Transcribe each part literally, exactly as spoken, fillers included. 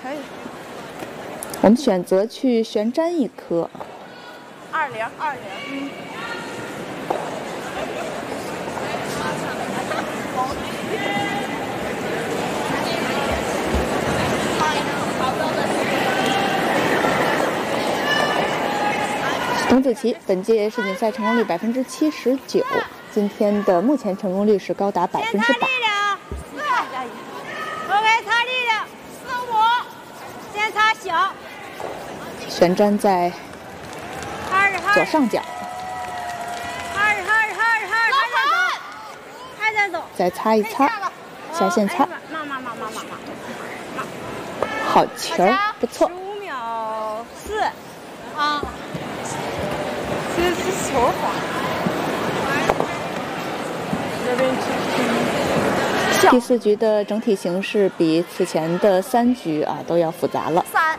可以。 我们选择去旋粘一颗。 二零二零，嗯。 童子棋本届世锦赛成功率百分之七十九，今天的目前成功率是高达百分之百。 OK， 擦力量，四五，先擦小。 旋粘在左上角。 二十二十二十二，还在走，还在走。 再擦一擦，下线擦。 慢慢慢慢慢慢。 好球，不错。 十五秒四，啊。这是球滑。这边去。 第四局的整体形势比此前的三局啊都要复杂了。 三。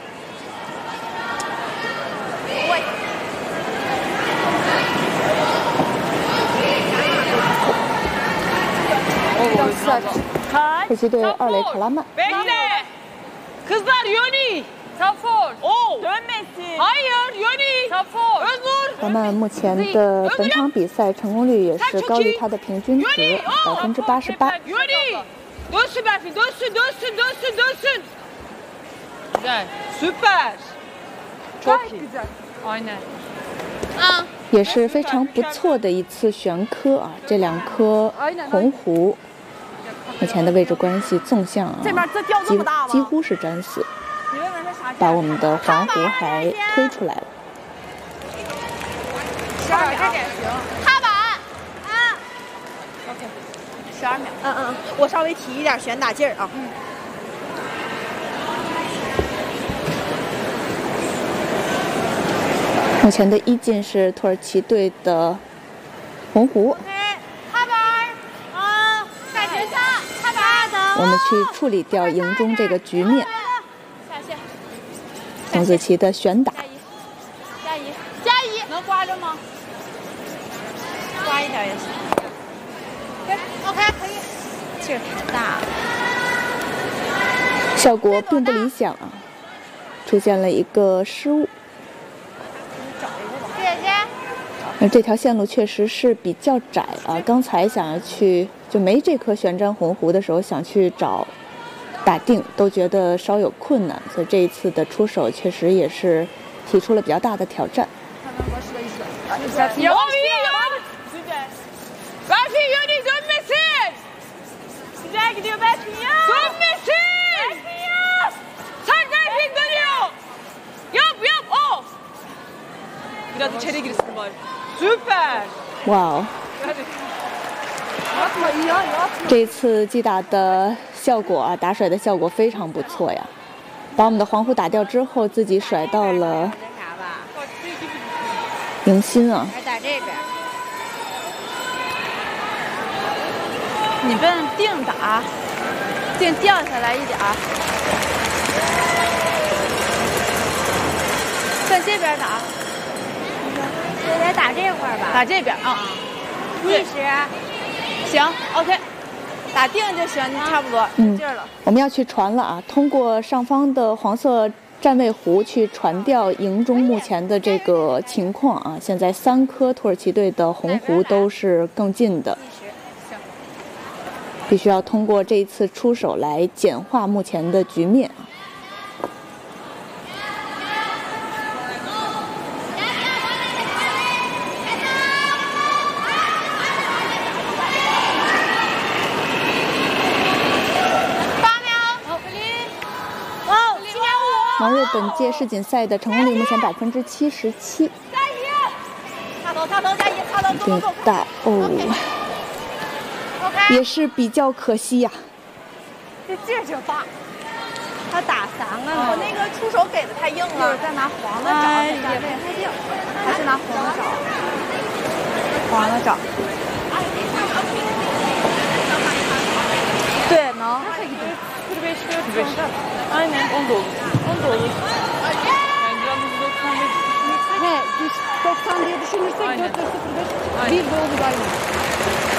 土耳其队二垒卡拉曼。 Kızlar Yoni. Top four. Oh. Dönmesin. Hayır Yoni. Top four. Özgür. 卡拉曼目前的本场比赛成功率也是高于他的平均值百分之八十八。 Yoni. Dönsün Berfin. Dönsün dönsün dönsün dönsün. Güzel. Süper. Çok iyi. Güzel. Aynen. 啊。 也是非常不错的一次旋科啊！这两颗红弧目前的位置关系纵向啊，几几乎是粘死，把我们的黄弧还推出来了。 十二秒，踏板啊 ，OK， 十二秒，嗯嗯，我稍微提一点旋打劲儿啊。嗯。 目前的一进是土耳其队的红弧。 踏板啊，感觉上踏板的。 我们去处理掉营中这个局面。 下线。 童子棋的旋打。 加一，加一，能刮着吗？刮一点也行。对 ，OK， 可以。劲儿太大了。 效果并不理想啊，出现了一个失误。那这条线路确实是比较窄啊！刚才想要去就没这颗旋粘红弧的时候，想去找打定，都觉得稍有困难，所以这一次的出手确实也是提出了比较大的挑战。 Biraz içeri girsin bari. Süper. 哇哦！这一次击打的效果啊，打甩的效果非常不错呀！把我们的黄弧打掉之后，自己甩到了迎新啊！ 还打这边。你奔定打，定掉下来一点儿，向这边打。就得打这块儿吧， 打这边啊， 意识， 行 ，OK， 打定就行，差不多， 嗯， 劲儿了。 我们要去传了啊，通过上方的黄色站位弧去传掉营中目前的这个情况啊。现在三颗土耳其队的红弧都是更近的，必须要通过这一次出手来简化目前的局面啊。王睿本届世锦赛的成功率目前百分之七十七。 加一，插头插头加一，插头有点大哦，也是比较可惜呀、啊。 这劲儿就大，他打三个呢。我那个出手给的太硬了，再拿黄的找，也不太硬，还是拿黄的找，黄的找。对，能。 Aynen on da olur. On da olur. Yani biraz doksan beş düşünürsek. He, doksan diye düşünürsek dört sıfır beş bir de olur aynı.